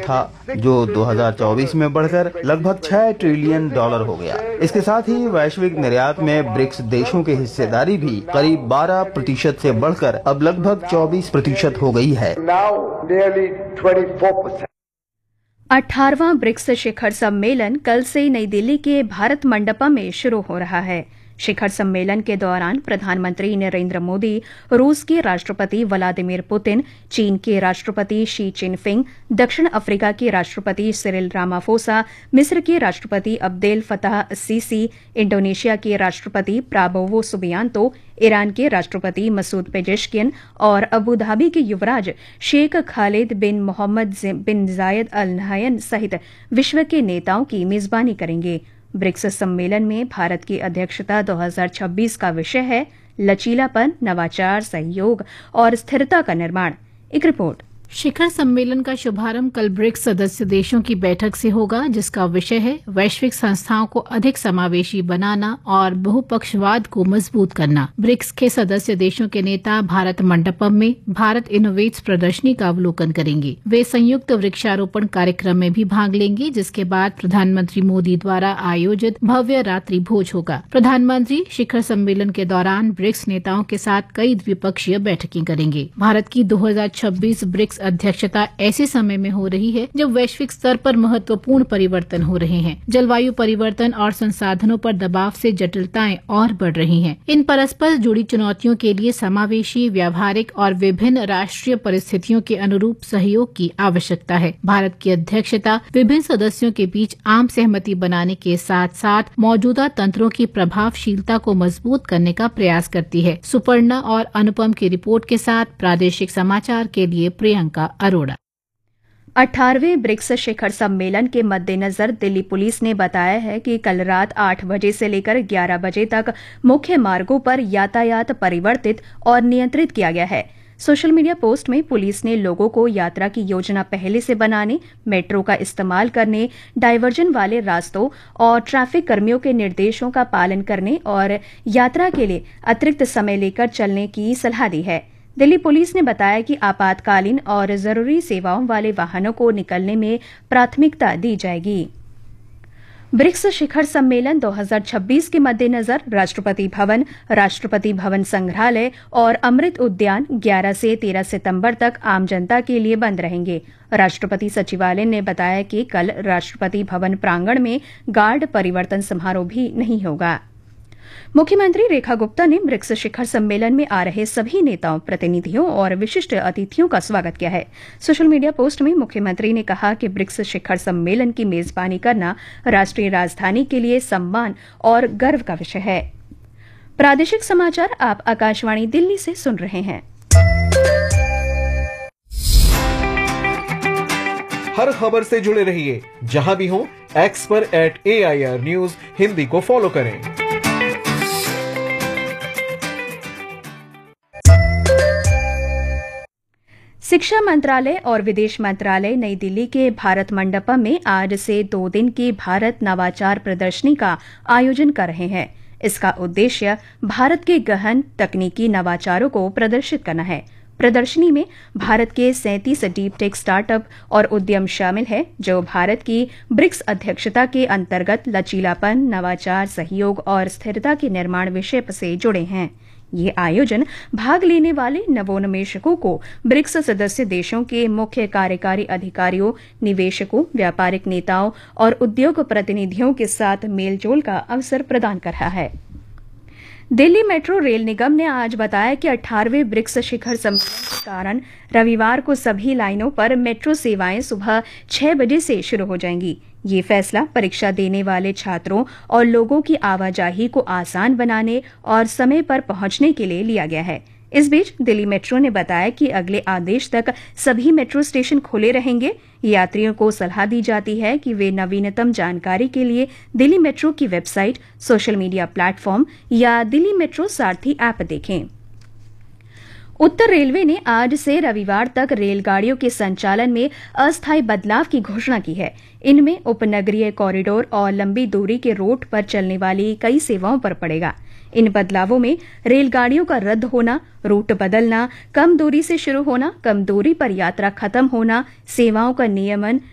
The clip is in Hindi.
था, जो 2024 में बढ़कर लगभग $6 ट्रिलियन हो गया। इसके साथ ही वैश्विक निर्यात में ब्रिक्स देशों की हिस्सेदारी भी करीब 12% से बढ़कर अब लगभग 24% हो गई है। 18वां ब्रिक्स शिखर सम्मेलन कल से नई दिल्ली के भारत मंडपम में शुरू हो रहा है। शिखर सम्मेलन के दौरान प्रधानमंत्री नरेंद्र मोदी, रूस के राष्ट्रपति व्लादिमीर पुतिन, चीन के राष्ट्रपति शी चिनफिंग, दक्षिण अफ्रीका के राष्ट्रपति सिरिल रामाफोसा, मिस्र के राष्ट्रपति अब्देल फताह सीसी, इंडोनेशिया के राष्ट्रपति प्राबोवो सुबियांतो, ईरान के राष्ट्रपति मसूद पेजेश्कियन और अबू धाबी के युवराज शेख खालिद बिन मोहम्मद बिन जायद अल नहयान सहित विश्व के नेताओं की मेजबानी करेंगे। ब्रिक्स सम्मेलन में भारत की अध्यक्षता 2026 का विषय है लचीलापन, नवाचार, सहयोग और स्थिरता का निर्माण। एक रिपोर्ट। शिखर सम्मेलन का शुभारंभ कल ब्रिक्स सदस्य देशों की बैठक से होगा, जिसका विषय है वैश्विक संस्थाओं को अधिक समावेशी बनाना और बहुपक्षवाद को मजबूत करना। ब्रिक्स के सदस्य देशों के नेता भारत मंडपम में भारत इनोवेट्स प्रदर्शनी का अवलोकन करेंगे। वे संयुक्त वृक्षारोपण कार्यक्रम में भी भाग लेंगे, जिसके बाद प्रधानमंत्री मोदी द्वारा आयोजित भव्य रात्रि भोज होगा। प्रधानमंत्री शिखर सम्मेलन के दौरान ब्रिक्स नेताओं के साथ कई द्विपक्षीय बैठकें करेंगे। भारत की 2026 ब्रिक्स अध्यक्षता ऐसे समय में हो रही है जब वैश्विक स्तर पर महत्वपूर्ण परिवर्तन हो रहे हैं। जलवायु परिवर्तन और संसाधनों पर दबाव से जटिलताएं और बढ़ रही हैं। इन परस्पर जुड़ी चुनौतियों के लिए समावेशी, व्यावहारिक और विभिन्न राष्ट्रीय परिस्थितियों के अनुरूप सहयोग की आवश्यकता है। भारत की अध्यक्षता विभिन्न सदस्यों के बीच आम सहमति बनाने के साथ साथ मौजूदा तंत्रों की प्रभावशीलता को मजबूत करने का प्रयास करती है। सुपर्णा और अनुपम की रिपोर्ट के साथ प्रादेशिक समाचार के लिए प्रियंका अरोड़ा। 18वें ब्रिक्स शिखर सम्मेलन के मद्देनजर दिल्ली पुलिस ने बताया है कि कल रात 8 बजे से लेकर 11 बजे तक मुख्य मार्गों पर यातायात परिवर्तित और नियंत्रित किया गया है। सोशल मीडिया पोस्ट में पुलिस ने लोगों को यात्रा की योजना पहले से बनाने, मेट्रो का इस्तेमाल करने, डायवर्जन वाले रास्तों और ट्रैफिक कर्मियों के निर्देशों का पालन करने और यात्रा के लिए अतिरिक्त समय लेकर चलने की सलाह दी है। दिल्ली पुलिस ने बताया कि आपातकालीन और जरूरी सेवाओं वाले वाहनों को निकलने में प्राथमिकता दी जाएगी। ब्रिक्स शिखर सम्मेलन 2026 के मद्देनजर राष्ट्रपति भवन संग्रहालय और अमृत उद्यान 11 से 13 सितंबर तक आम जनता के लिए बंद रहेंगे। राष्ट्रपति सचिवालय ने बताया कि कल राष्ट्रपति भवन प्रांगण में गार्ड परिवर्तन समारोह भी नहीं होगा। मुख्यमंत्री रेखा गुप्ता ने ब्रिक्स शिखर सम्मेलन में आ रहे सभी नेताओं, प्रतिनिधियों और विशिष्ट अतिथियों का स्वागत किया है। सोशल मीडिया पोस्ट में मुख्यमंत्री ने कहा कि ब्रिक्स शिखर सम्मेलन की मेजबानी करना राष्ट्रीय राजधानी के लिए सम्मान और गर्व का विषय है। प्रादेशिक समाचार आप आकाशवाणी दिल्ली से सुन रहे हैं। हर खबर से जुड़े रहिए, जहां भी हो, एक्स पर @AIR न्यूज हिंदी को फॉलो करें। शिक्षा मंत्रालय और विदेश मंत्रालय नई दिल्ली के भारत मंडपम में आज से 2 दिन की भारत नवाचार प्रदर्शनी का आयोजन कर रहे हैं। इसका उद्देश्य भारत के गहन तकनीकी नवाचारों को प्रदर्शित करना है। प्रदर्शनी में भारत के 37 डीप टेक स्टार्टअप और उद्यम शामिल है, जो भारत की ब्रिक्स अध्यक्षता के अंतर्गत लचीलापन, नवाचार, सहयोग और स्थिरता के निर्माण विषय से जुड़े हैं। ये आयोजन भाग लेने वाले नवोन्मेषकों को ब्रिक्स सदस्य देशों के मुख्य कार्यकारी अधिकारियों, निवेशकों, व्यापारिक नेताओं और उद्योग प्रतिनिधियों के साथ मेलजोल का अवसर प्रदान कर रहा है। दिल्ली मेट्रो रेल निगम ने आज बताया कि 18वें ब्रिक्स शिखर सम्मेलन के कारण रविवार को सभी लाइनों पर मेट्रो सेवाएं सुबह 6 बजे से शुरू हो जाएंगी। ये फैसला परीक्षा देने वाले छात्रों और लोगों की आवाजाही को आसान बनाने और समय पर पहुंचने के लिए लिया गया है। इस बीच दिल्ली मेट्रो ने बताया कि अगले आदेश तक सभी मेट्रो स्टेशन खुले रहेंगे। यात्रियों को सलाह दी जाती है कि वे नवीनतम जानकारी के लिए दिल्ली मेट्रो की वेबसाइट, सोशल मीडिया प्लेटफॉर्म या दिल्ली मेट्रो सारथी ऐप देखें। उत्तर रेलवे ने आज से रविवार तक रेलगाड़ियों के संचालन में अस्थायी बदलाव की घोषणा की है। इनमें उपनगरीय कॉरिडोर और लंबी दूरी के रूट पर चलने वाली कई सेवाओं पर पड़ेगा। इन बदलावों में रेलगाड़ियों का रद्द होना, रूट बदलना, कम दूरी से शुरू होना, कम दूरी पर यात्रा खत्म होना, सेवाओं का नियमन,